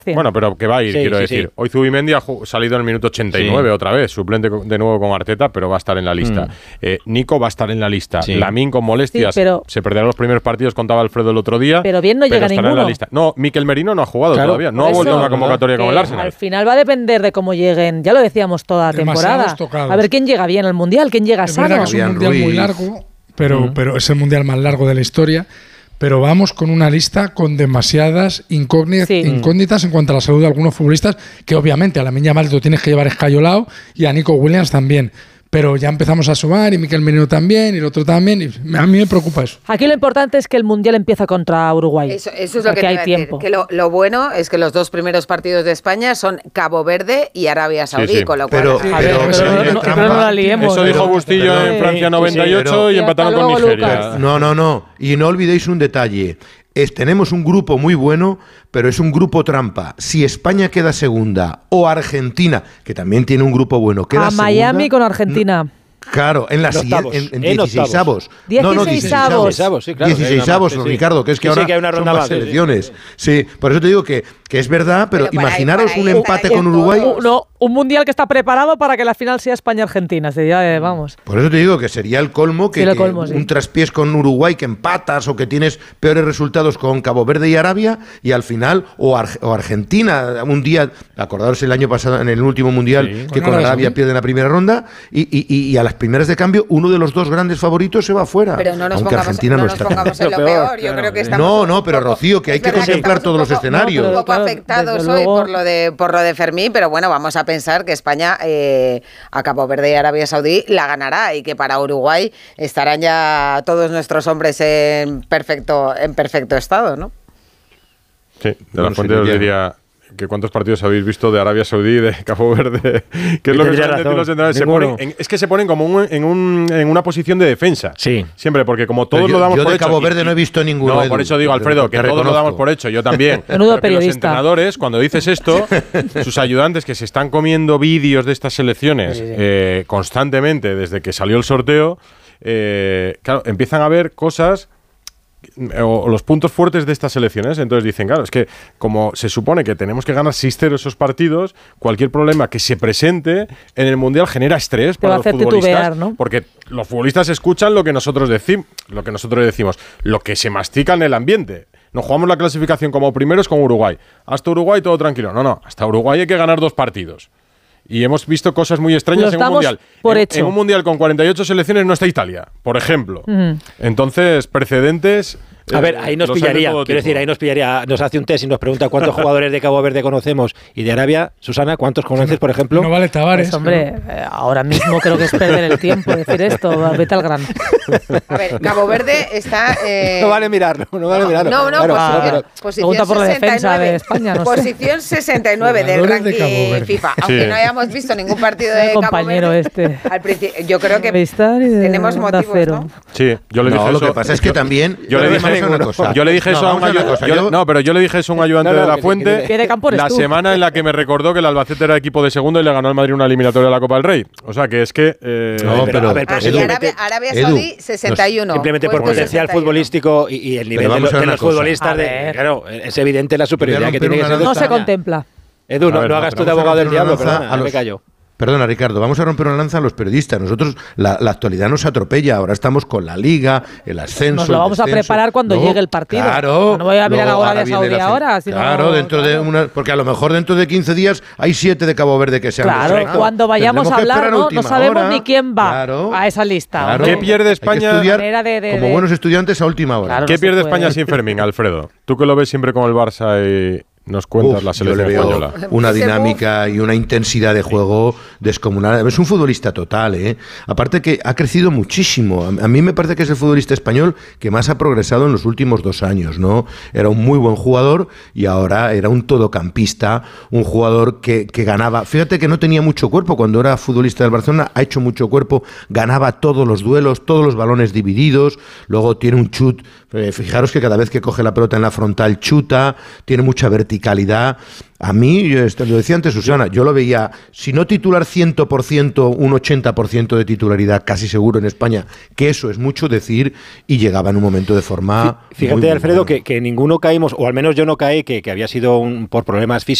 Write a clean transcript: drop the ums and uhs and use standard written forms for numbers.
Bueno, pero que va a ir, quiero decir. Sí. Hoy Zubimendi ha salido en el minuto 89 otra vez, suplente de nuevo con Arteta, pero va a estar en la lista. Nico va a estar en la lista. Lamín con molestias, se perderá los primeros partidos, contaba Alfredo el otro día. Pero bien no llega ninguno. En la lista. No, Mikel Merino no ha jugado todavía, no ha vuelto a una convocatoria con el Arsenal. Al final va a depender de cómo lleguen, ya lo decíamos toda la temporada. A ver quién llega bien al Mundial, quién llega sano. Es un Mundial muy largo, pero es el Mundial más largo de la historia. Pero vamos con una lista con demasiadas incógnitas en cuanto a la salud de algunos futbolistas, que obviamente a Lamine Yamal lo tienes que llevar escayolado y a Nico Williams también. Pero ya empezamos a sumar y Mikel Merino también y el otro también. Y a mí me preocupa eso. Aquí lo importante es que el Mundial empieza contra Uruguay. Eso es lo que te iba a decir. Que lo bueno es que los dos primeros partidos de España son Cabo Verde y Arabia Saudí, con lo cual... Pero no la liemos. Eso dijo Bustillo en Francia 98 y empataron con Nigeria. No. Y no olvidéis un detalle. Tenemos un grupo muy bueno, pero es un grupo trampa. Si España queda segunda o Argentina, que también tiene un grupo bueno, queda segunda... Miami con Argentina. Claro, en la siguiente, en 16avos. 16avos. Sí, claro. 16avos, Ricardo, que es que ahora que hay una ronda son más selecciones. Sí, por eso te digo que es verdad, pero imaginaros un empate con Uruguay. Un mundial que está preparado para que la final sea España-Argentina. Vamos. Por eso te digo que sería el colmo que un traspiés con Uruguay, que empatas o que tienes peores resultados con Cabo Verde y Arabia, y al final, o Argentina, un día, acordaros el año pasado, en el último mundial, que con Arabia pierde la primera ronda, y a las primeras de cambio, uno de los dos grandes favoritos se va fuera. Pero no nos aunque pongamos, Argentina no nos pongamos en lo peor. Yo creo que estamos pero Rocío, que hay que contemplar todos los escenarios. Un poco afectados hoy por lo de Fermín, pero bueno, vamos a pensar que España a Cabo Verde y Arabia Saudí la ganará y que para Uruguay estarán ya todos nuestros hombres en perfecto estado, ¿no? Sí, de la Fuente os diría que cuántos partidos habéis visto de Arabia Saudí y de Cabo Verde, que es lo que suelen decir los entrenadores. Es que se ponen como en una posición de defensa. Sí. Siempre, porque como todos lo damos por hecho. Yo de Cabo Verde no he visto ninguno. No, por eso digo, Alfredo, que todos lo damos por hecho, yo también. Menudo periodista. Los entrenadores, cuando dices esto, sus ayudantes que se están comiendo vídeos de estas selecciones constantemente desde que salió el sorteo, claro, empiezan a ver cosas o los puntos fuertes de estas selecciones. Entonces dicen, claro, es que como se supone que tenemos que ganar 6-0 esos partidos, cualquier problema que se presente en el Mundial genera estrés para los futbolistas, titubear, ¿no? Porque los futbolistas escuchan lo que nosotros decimos, lo que se mastica en el ambiente. Nos jugamos la clasificación como primeros con Uruguay. Hasta Uruguay todo tranquilo. No, hasta Uruguay hay que ganar 2 partidos. Y hemos visto cosas muy extrañas en un mundial. En un mundial con 48 selecciones no está Italia, por ejemplo. Entonces, precedentes. A ver, ahí nos pillaría. Quiero decir, ahí nos pillaría. Nos hace un test y nos pregunta cuántos jugadores de Cabo Verde conocemos y de Arabia. Susana, ¿cuántos conoces, por ejemplo? No vale Tavares. Pues, hombre, ahora mismo creo que es perder el tiempo decir esto. Vete al grano. A ver, Cabo Verde está. No vale mirarlo. Pregunta por la defensa de España. No posición 69 del ranking FIFA. Aunque no hayamos visto ningún partido de Cabo Verde. Al principio, yo creo que tenemos motivos, ¿no? Sí, yo le dije eso. Lo que pasa es que también. Yo le dije eso a un ayudante. Pero yo le dije eso a un ayudante de la Fuente la semana en la que me recordó que el Albacete era equipo de segundo y le ganó al Madrid una eliminatoria de la Copa del Rey. O sea que es que. Arabia Saudí 61. Simplemente por potencial futbolístico y el nivel de los futbolistas. Claro, es evidente la superioridad que tiene que ser. No se contempla. Edu, no hagas tú de abogado del diablo, perdona, me callo. Perdona, Ricardo, vamos a romper una lanza a los periodistas. Nosotros, la actualidad nos atropella. Ahora estamos con la Liga, el ascenso. Nos lo vamos a preparar cuando llegue el partido. Claro. No voy a mirar ahora de Saudí ahora. Claro, porque a lo mejor dentro de 15 días hay 7 de Cabo Verde que se han Claro, cuando vayamos a hablar, no sabemos ni quién va a esa lista. Claro. ¿Qué pierde España? Como buenos estudiantes a última hora. Claro, ¿qué pierde España sin Fermín, Alfredo? Tú que lo ves siempre con el Barça y nos cuentas la selección española. Una dinámica y una intensidad de juego descomunal. Es un futbolista total, ¿eh? Aparte que ha crecido muchísimo. A mí me parece que es el futbolista español que más ha progresado en los últimos 2 años, ¿no? Era un muy buen jugador y ahora era un todocampista, un jugador que ganaba. Fíjate que no tenía mucho cuerpo cuando era futbolista del Barcelona, ha hecho mucho cuerpo, ganaba todos los duelos, todos los balones divididos, luego tiene un chut Fijaros que cada vez que coge la pelota en la frontal chuta, tiene mucha verticalidad. A mí, lo decía antes Susana, yo lo veía, si no titular 100%, un 80% de titularidad casi seguro en España, que eso es mucho decir, y llegaba en un momento de forma... Fíjate, Alfredo, que ninguno caímos, o al menos yo no caí, que había sido por problemas físicos,